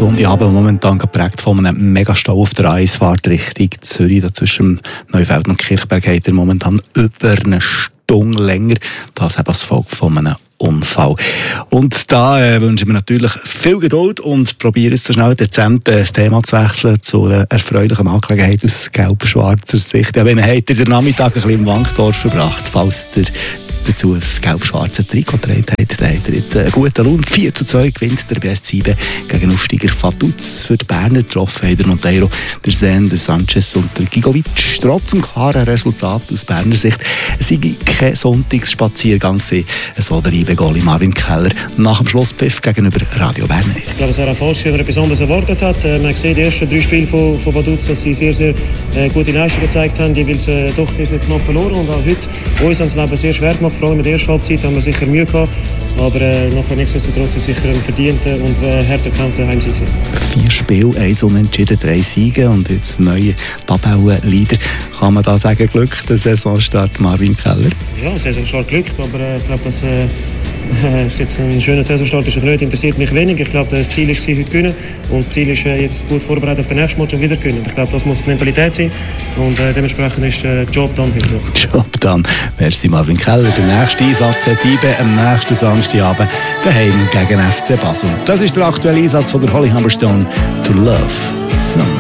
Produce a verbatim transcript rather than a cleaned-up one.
Sonntagabend momentan geprägt von einem Megastau auf der A eins Fahrt Richtung Zürich. Da zwischen Neufeld und Kirchberg hat er momentan über eine Stunde länger. Das eben als Folge von einem Unfall. Und da äh, wünschen wir natürlich viel Geduld und probieren jetzt so schnell dezent äh, das Thema zu wechseln zu einer erfreulichen Angelegenheit aus gelb-schwarzer Sicht. Ja, wenn ihr habt ihr den Nachmittag ein bisschen im Wankdorf verbracht, falls ihr dazu das gelb-schwarze Trikot getragen habt, dann habt ihr jetzt einen guten Lohn. vier zu zwei gewinnt der B S sieben gegen Aufsteiger Vaduz. Für die Berner getroffen haben der Monteiro, der Sen, der Sanchez und der Gigovic. Trotz dem klaren Resultat aus Berner Sicht es sei kein Sonntagsspaziergang gewesen. So der I B-Goalie Marvin Keller nach dem Schlusspfiff gegenüber Radio Berner. Ich glaube, es war ein Erfolg, den man etwas anderes erwartet hat. Man hat gesehen, die ersten drei Spiele von, von Vaduz, dass sie sehr, sehr äh, gute Leistungen gezeigt haben. Die will es äh, doch sehr knapp verloren und auch heute uns haben es Leben sehr schwer gemacht. Vor allem in der ersten Halbzeit haben wir sicher Mühe gehabt, aber äh, nachher nichtsdestotrotz ist sicher ein verdienter und äh, härter gekämpfter Heimsieg. Vier Spiele, eins Unentschieden, drei Siege und jetzt neue Tabellenleader. Kann man da sagen, Glück, der Saisonstart Marvin Keller? Ja, Saisonstart Glück, aber äh, ich glaube, dass äh, ist jetzt ein schöner Saisonstart ist nicht, interessiert mich wenig. Ich glaube, das Ziel war heute gewinnen und das Ziel ist äh, jetzt gut vorbereitet auf den nächsten Match und wieder gewinnen. Ich glaube, das muss die Mentalität sein und äh, dementsprechend ist der Job dann. Job dann. Merci Marvin Keller. Der nächste Einsatz hat I B am nächsten Samstagabend daheim gegen F C Basel. Das ist der aktuelle Einsatz von der Holly Humberstone to Love Some.